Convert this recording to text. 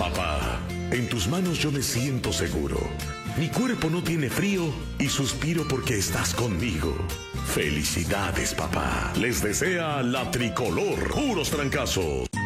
Papá, en tus manos yo me siento seguro. Mi cuerpo no tiene frío y suspiro porque estás conmigo. Felicidades, papá. Les desea la Tricolor. Puros trancazos.